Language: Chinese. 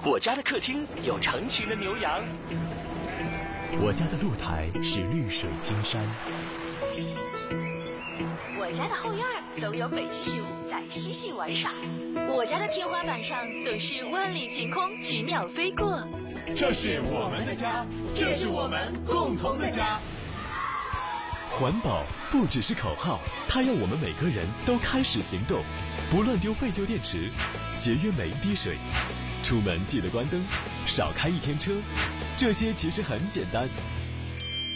我家的客厅有成群的牛羊， 我家的露台是绿水青山， 我家的后院总有北极熊在嬉戏玩耍， 我家的天花板上总是万里晴空，菊鸟飞过。 这是我们的家，这是我们共同的家。 环保不只是口号，它要我们每个人都开始行动，不乱丢废旧电池，节约每一滴水，出门记得关灯，少开一天车，这些其实很简单，